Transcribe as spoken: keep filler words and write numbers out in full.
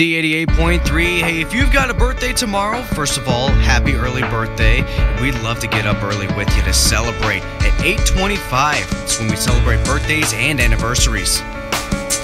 D eighty-eight point three. Hey, if you've got a birthday tomorrow, first of all, happy early birthday. We'd love to get up early with you to celebrate at eight twenty-five. It's when we celebrate birthdays and anniversaries.